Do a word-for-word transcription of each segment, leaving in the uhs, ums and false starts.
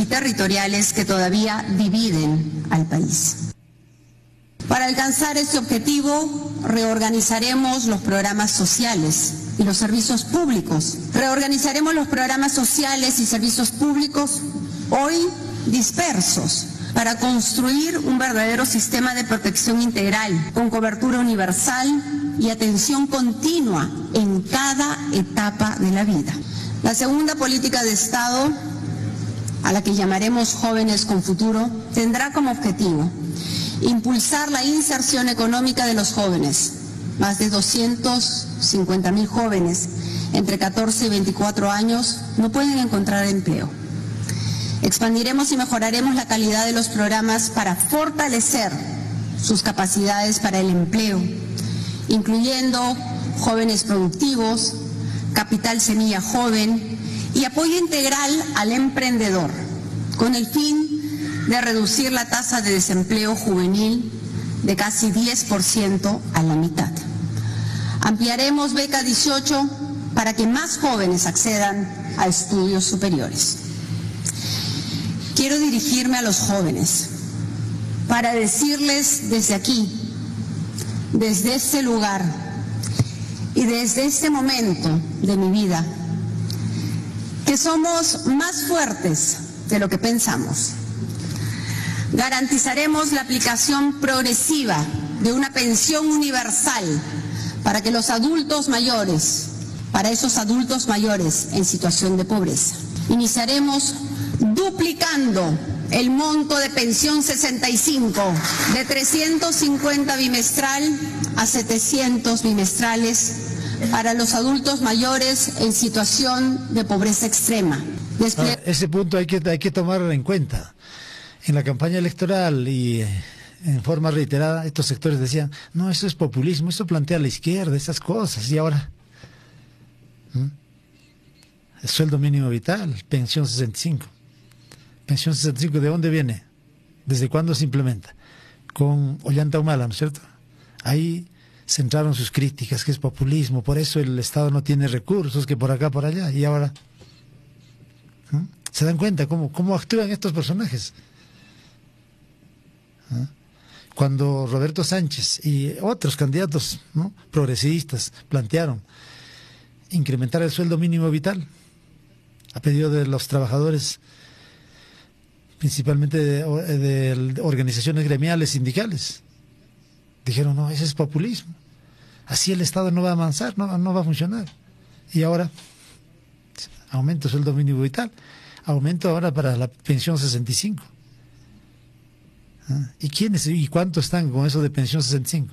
y territoriales que todavía dividen al país. Para alcanzar este objetivo, reorganizaremos los programas sociales y los servicios públicos. Reorganizaremos los programas sociales y servicios públicos hoy dispersos para construir un verdadero sistema de protección integral con cobertura universal y atención continua en cada etapa de la vida. La segunda política de Estado, a la que llamaremos Jóvenes con Futuro, tendrá como objetivo impulsar la inserción económica de los jóvenes. Más de doscientos cincuenta mil jóvenes entre catorce y veinticuatro años no pueden encontrar empleo. Expandiremos y mejoraremos la calidad de los programas para fortalecer sus capacidades para el empleo, incluyendo jóvenes productivos, capital semilla joven y apoyo integral al emprendedor, con el fin de reducir la tasa de desempleo juvenil de casi diez por ciento a la mitad. Ampliaremos Beca dieciocho para que más jóvenes accedan a estudios superiores. Quiero dirigirme a los jóvenes para decirles desde aquí, desde este lugar y desde este momento de mi vida, que somos más fuertes de lo que pensamos. Garantizaremos la aplicación progresiva de una pensión universal para que los adultos mayores, para esos adultos mayores en situación de pobreza. Iniciaremos duplicando el monto de pensión sesenta y cinco de trescientos cincuenta bimestral a setecientos bimestrales para los adultos mayores en situación de pobreza extrema. Desple- ah, ese punto hay que, hay que tomarlo en cuenta. En la campaña electoral y eh, en forma reiterada, estos sectores decían, no, eso es populismo, eso plantea la izquierda, esas cosas. Y ahora, ¿Mm? el sueldo mínimo vital, pensión sesenta y cinco. Pensión sesenta y cinco, ¿de dónde viene? ¿Desde cuándo se implementa? Con Ollanta Humala, ¿no es cierto? Ahí centraron sus críticas, que es populismo, por eso el Estado no tiene recursos, que por acá, por allá. Y ahora, ¿Mm? ¿se dan cuenta cómo, cómo actúan estos personajes? Cuando Roberto Sánchez y otros candidatos, ¿no?, progresistas plantearon incrementar el sueldo mínimo vital a pedido de los trabajadores, principalmente de, de organizaciones gremiales, sindicales, dijeron, no, ese es populismo, así el Estado no va a avanzar, no, no va a funcionar. Y ahora aumento el sueldo mínimo vital, aumento ahora para la pensión sesenta y cinco. ¿Y quiénes y cuántos están con eso de pensión sesenta y cinco?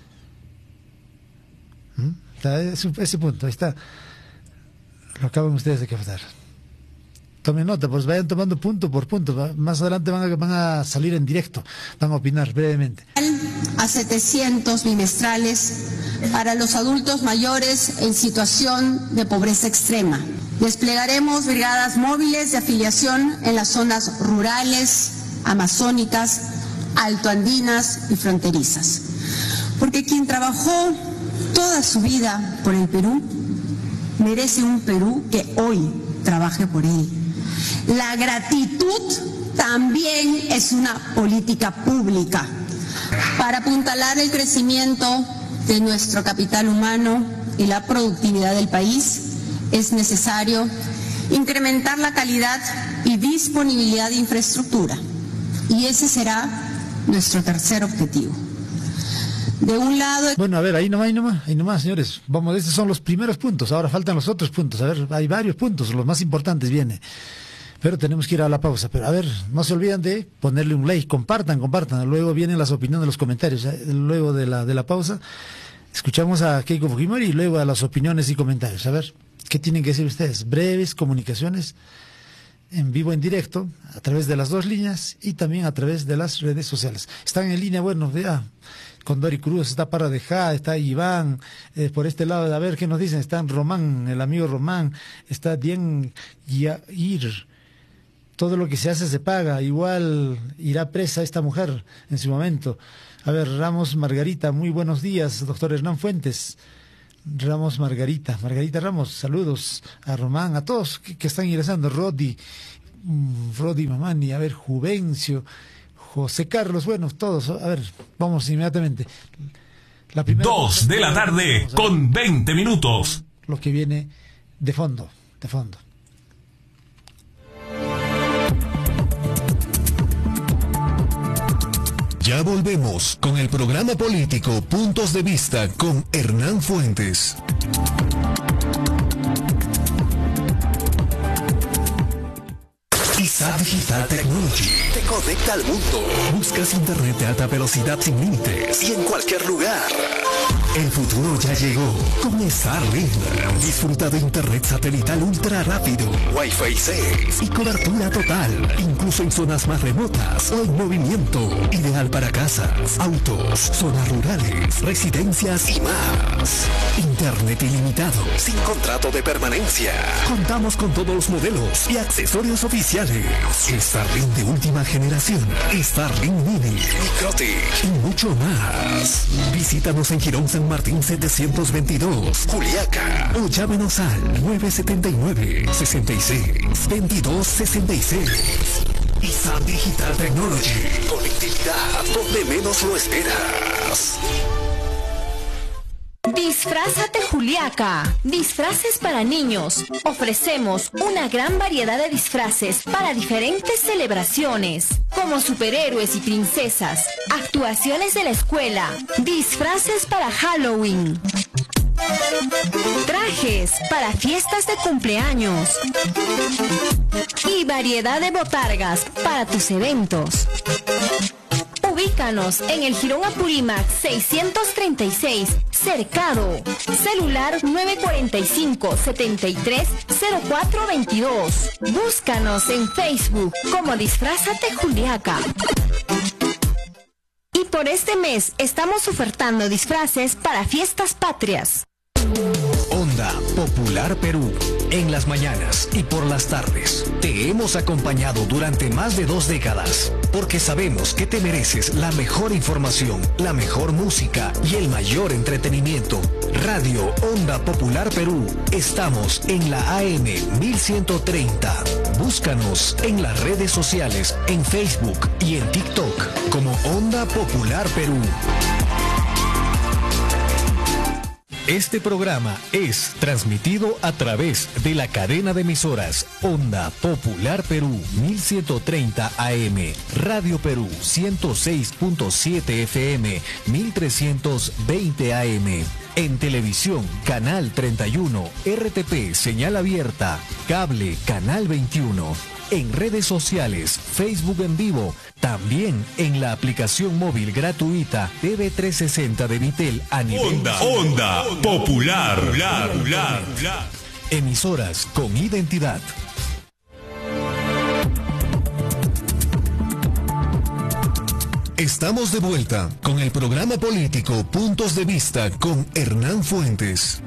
¿Mm? Ese, ese punto, ahí está. Lo acaban ustedes de captar. Tomen nota, pues vayan tomando punto por punto. Más adelante van a, van a salir en directo, van a opinar brevemente. A setecientos bimestrales para los adultos mayores en situación de pobreza extrema. Desplegaremos brigadas móviles de afiliación en las zonas rurales, amazónicas, altoandinas y fronterizas. Porque quien trabajó toda su vida por el Perú merece un Perú que hoy trabaje por él. La gratitud también es una política pública. Para apuntalar el crecimiento de nuestro capital humano y la productividad del país, es necesario incrementar la calidad y disponibilidad de infraestructura. Y ese será nuestro tercer objetivo. De un lado... Bueno, a ver, ahí nomás, ahí nomás, ahí nomás, señores. Vamos, estos son los primeros puntos, ahora faltan los otros puntos. A ver, hay varios puntos, los más importantes vienen. Pero tenemos que ir a la pausa. Pero a ver, no se olviden de ponerle un like, compartan, compartan. Luego vienen las opiniones, los comentarios. Luego de la, de la pausa, escuchamos a Keiko Fujimori y luego a las opiniones y comentarios. A ver, ¿qué tienen que decir ustedes? Breves comunicaciones en vivo, en directo, a través de las dos líneas y también a través de las redes sociales. Están en línea, bueno, ya, con Dori Cruz, está Parra de Ja, está Iván, eh, por este lado, a ver qué nos dicen, está Román, el amigo Román, está Dien Yair, todo lo que se hace se paga, igual irá presa esta mujer en su momento. A ver, Ramos Margarita, muy buenos días, doctor Hernán Fuentes. Ramos Margarita, Margarita Ramos, saludos a Román, a todos que, que están ingresando, Rodi, Rodi Mamani, a ver, Juvencio, José Carlos, bueno, todos, a ver, vamos inmediatamente. La primera Dos de la tarde con veinte minutos. Lo que viene de fondo, de fondo. Ya volvemos con el programa político Puntos de Vista con Hernán Fuentes. I S A Digital Technology te conecta al mundo. Buscas internet de alta velocidad sin límites y en cualquier lugar. El futuro ya llegó con Starlink. Disfruta de internet satelital ultra rápido, Wi-Fi seis y cobertura total, incluso en zonas más remotas o en movimiento. Ideal para casas, autos, zonas rurales, residencias y más. Internet ilimitado, sin contrato de permanencia. Contamos con todos los modelos y accesorios oficiales. Starlink de última generación, Starlink Mini, Microtic y mucho más. Visítanos en Girón San Martín setecientos veintidós, Juliaca, o llámenos al nueve siete nueve, seis seis, veintidós sesenta y seis. I S A Digital Technology, conectividad donde menos lo esperas. Disfrázate Juliaca, disfraces para niños. Ofrecemos una gran variedad de disfraces para diferentes celebraciones, como superhéroes y princesas, actuaciones de la escuela, disfraces para Halloween, trajes para fiestas de cumpleaños y variedad de botargas para tus eventos. Ubícanos en el Jirón Apurímac seiscientos treinta y seis, Cercado. Celular nueve cuatro cinco, siete tres, cero cuatro veintidós. Búscanos en Facebook como Disfrázate Juliaca. Y por este mes estamos ofertando disfraces para fiestas patrias. Onda Popular Perú. En las mañanas y por las tardes te hemos acompañado durante más de dos décadas, porque sabemos que te mereces la mejor información, la mejor música y el mayor entretenimiento. Radio Onda Popular Perú. Estamos en la A M mil ciento treinta. Búscanos en las redes sociales, en Facebook y en TikTok como Onda Popular Perú. Este programa es transmitido a través de la cadena de emisoras Onda Popular Perú mil ciento treinta A M, Radio Perú ciento seis punto siete F M, mil trescientos veinte A M. En televisión, Canal treinta y uno, R T P, señal abierta, cable, Canal veintiuno. En redes sociales, Facebook en vivo, también en la aplicación móvil gratuita T V trescientos sesenta de Vitel a nivel Onda, Onda Popular. Popular, popular. Emisoras con identidad. Estamos de vuelta con el programa político Puntos de Vista con Hernán Fuentes.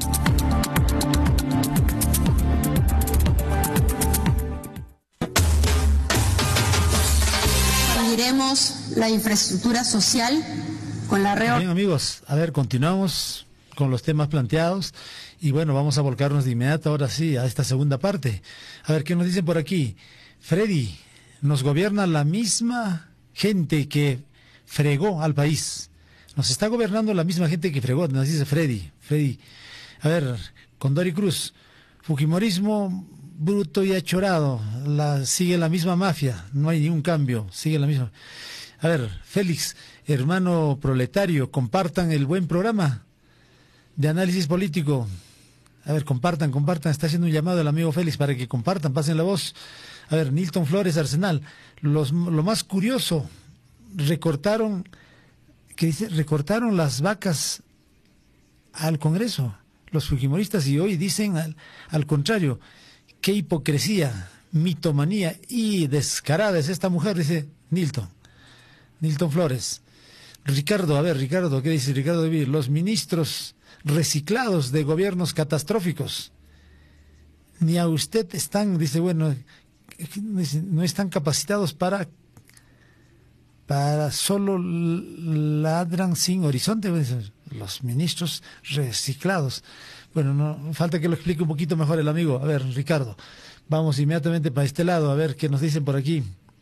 Seguiremos la infraestructura social con la reorganización. Bien, amigos, a ver, continuamos con los temas planteados y bueno, vamos a volcarnos de inmediato ahora sí a esta segunda parte. A ver, ¿qué nos dicen por aquí? Freddy, nos gobierna la misma gente que fregó al país. Nos está gobernando la misma gente que fregó, nos dice Freddy. Freddy, a ver, Condori Cruz, Fujimorismo bruto y achorado, la, sigue la misma mafia, no hay ningún cambio, sigue la misma. A ver, Félix, hermano proletario, compartan el buen programa de análisis político. A ver, compartan, compartan, está haciendo un llamado el amigo Félix para que compartan, pasen la voz. A ver, Nilton Flores, Arsenal, los, lo más curioso, recortaron, que dice, recortaron las vacas al Congreso, los fujimoristas, y hoy dicen al, al contrario. Qué hipocresía, mitomanía y descarada es esta mujer, dice Nilton. Nilton Flores. Ricardo, a ver, Ricardo, ¿qué dice Ricardo de Vir? Los ministros reciclados de gobiernos catastróficos. Ni a usted están, dice, bueno, no están capacitados para, para solo ladran sin horizonte, los ministros reciclados. Bueno, no falta que lo explique un poquito mejor el amigo. A ver, Ricardo, Vamos inmediatamente para este lado, a ver qué nos dicen por aquí.